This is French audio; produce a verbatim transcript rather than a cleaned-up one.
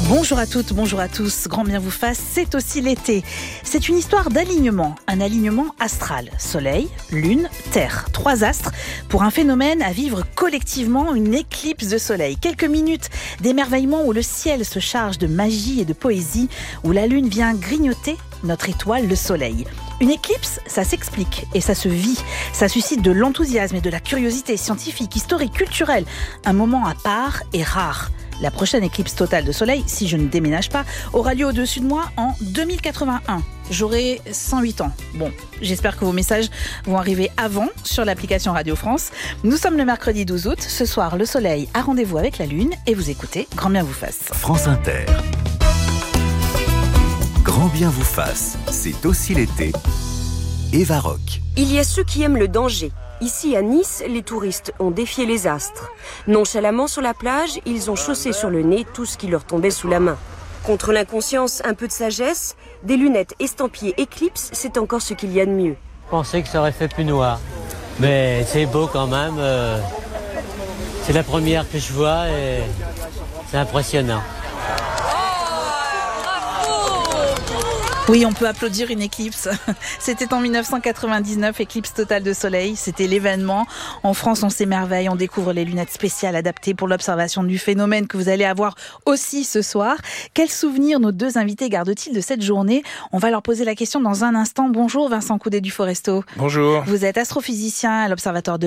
Bonjour à toutes, bonjour à tous, grand bien vous fasse, c'est aussi l'été. C'est une histoire d'alignement, un alignement astral. Soleil, lune, terre, trois astres pour un phénomène à vivre collectivement, une éclipse de soleil. Quelques minutes d'émerveillement où le ciel se charge de magie et de poésie, où la lune vient grignoter notre étoile, le soleil. Une éclipse, ça s'explique et ça se vit. Ça suscite de l'enthousiasme et de la curiosité scientifique, historique, culturelle. Un moment à part et rare. La prochaine éclipse totale de soleil, si je ne déménage pas, aura lieu au-dessus de moi en deux mille quatre-vingt-un. J'aurai cent huit ans. Bon, j'espère que vos messages vont arriver avant sur l'application Radio France. Nous sommes le mercredi douze août. Ce soir, le soleil a rendez-vous avec la lune et vous écoutez Grand bien vous fasse. France Inter. Grand bien vous fasse, c'est aussi l'été. Eva Rock. Il y a ceux qui aiment le danger. Ici à Nice, les touristes ont défié les astres. Nonchalamment sur la plage, ils ont chaussé sur le nez tout ce qui leur tombait sous la main. Contre l'inconscience, un peu de sagesse, des lunettes estampillées Eclipse, c'est encore ce qu'il y a de mieux. Je pensais que ça aurait fait plus noir, mais c'est beau quand même. Euh, c'est la première que je vois et c'est impressionnant. Oui, on peut applaudir une éclipse. C'était en dix-neuf cent quatre-vingt-dix-neuf, éclipse totale de soleil. C'était l'événement. En France, on s'émerveille, on découvre les lunettes spéciales adaptées pour l'observation du phénomène que vous allez avoir aussi ce soir. Quels souvenirs nos deux invités gardent-ils de cette journée ? On va leur poser la question dans un instant. Bonjour Vincent Coudet du Foresto. Bonjour. Vous êtes astrophysicien à l'Observatoire de